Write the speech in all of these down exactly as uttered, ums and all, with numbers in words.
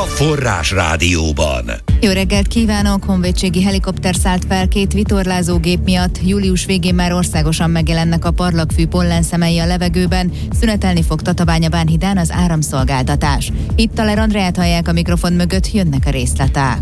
Forrás Rádióban. Jó reggelt kívánok! Honvédségi helikopter szállt fel két vitorlázógép miatt. Július végén már országosan megjelennek a parlagfű pollenszemei a levegőben. Szünetelni fog Tatabánya-Bánhidán az áramszolgáltatás. Itt Taler Andreát hallják a mikrofon mögött, jönnek a részletek.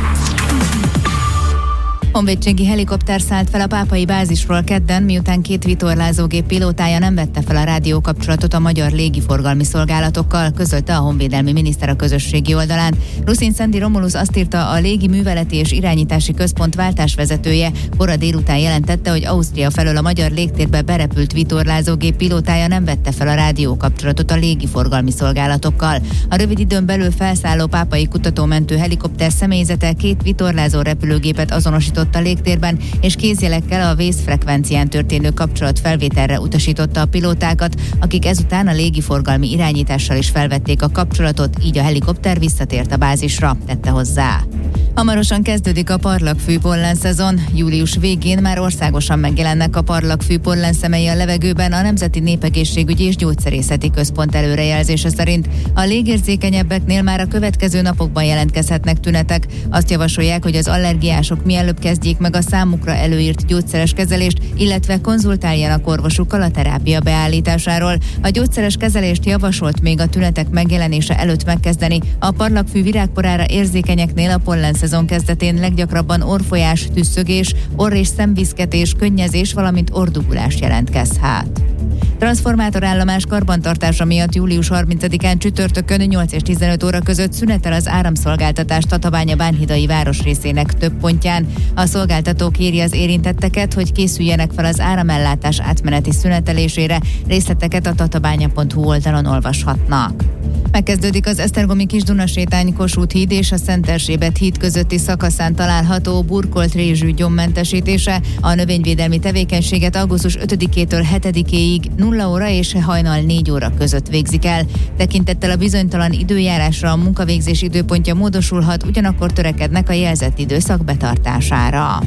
Honvédségi helikopter szállt fel a pápai bázisról kedden, miután két vitorlázógép pilótája nem vette fel a rádiókapcsolatot a magyar légiforgalmi szolgálatokkal, közölte a honvédelmi miniszter a közösségi oldalán. Ruszin Szendi Romulus azt írta, a Légi Műveleti és Irányítási Központ váltásvezetője kora délután jelentette, hogy Ausztria felől a magyar légtérbe berepült vitorlázógép pilótája nem vette fel a rádiókapcsolatot a légiforgalmi szolgálatokkal. A rövid időn belül felszálló pápai kutatómentő helikopter személyzete két vitorlázó repülőgépet azonosított a légtérben, és kézjelekkel a vészfrekvencián történő kapcsolatfelvételre utasította a pilótákat, akik ezután a légiforgalmi irányítással is felvették a kapcsolatot, így a helikopter visszatért a bázisra, tette hozzá. Hamarosan kezdődik a parlagfű pollenszezon. Július végén már országosan megjelennek a parlagfű pollenszemei a levegőben a Nemzeti Népegészségügyi és Gyógyszerészeti Központ előrejelzése szerint. A légérzékenyebbeknél már a következő napokban jelentkezhetnek tünetek. Azt javasolják, hogy az allergiások mielőbb kezdjék meg a számukra előírt gyógyszeres kezelést, illetve konzultáljanak orvosukkal a terápia beállításáról. A gyógyszeres kezelést javasolt még a tünetek megjelenése előtt megkezdeni. A parlagfű virágporára érzékenyeknél a pollenszezon kezdetén leggyakrabban orrfolyás, tüsszögés, orr- és szemviszketés, könnyezés, valamint orrdugulás jelentkezhet. Transformátorállomás karbantartása miatt július harmincadikán csütörtökön nyolc és tizenöt óra között szünetel az áramszolgáltatás Tatabánya-Bánhidai városrészének több pontján. A szolgáltató kéri az érintetteket, hogy készüljenek fel az áramellátás átmeneti szünetelésére. Részleteket a tatabánya pont hu oldalon olvashatnak. Megkezdődik az Esztergomi Kisdunasétány Kossuth híd és a Szent Erzsébet híd közötti szakaszán található burkolt rézsű gyommentesítése. A növényvédelmi tevékenységet augusztus ötödikétől hetedikéig nulla óra és hajnal négy óra között végzik el. Tekintettel a bizonytalan időjárásra a munkavégzés időpontja módosulhat, ugyanakkor törekednek a jelzett időszak betartására.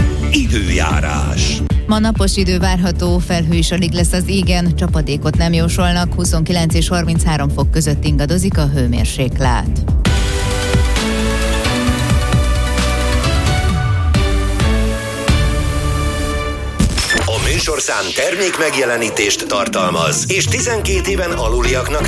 Időjárás. Ma napos idő várható, felhő is alig lesz az égen, csapadékot nem jósolnak, huszonkilenc és harminchárom fok között ingadozik a hőmérséklet. A műsorszám termék megjelenítést tartalmaz, és tizenkét éven aluliaknak